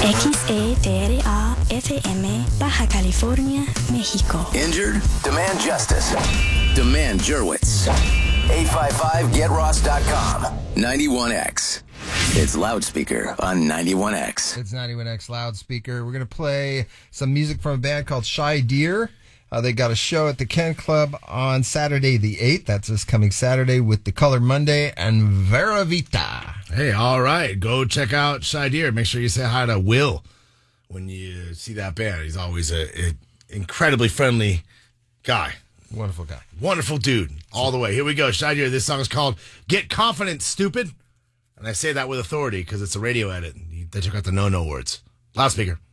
XEDRA FM, Baja California, México. Injured? Demand justice. Demand Jerwitz. 855-GetRoss.com. 91X. It's Loudspeaker on 91X. It's 91X Loudspeaker. We're going to play some music from a band called Shy Deer. They got a show at the Ken Club on Saturday the 8th. That's this coming Saturday with The Color Monday and Vera Vita. Hey, all right. Go check out Shy Deer. Make sure you say hi to Will when you see that band. He's always an incredibly friendly guy. Wonderful guy. Wonderful dude. All the way. Here we go. Shy Deer. This song is called Get Confident, Stupid. And I say that with authority because it's a radio edit. They took out the no-no words. Loudspeaker.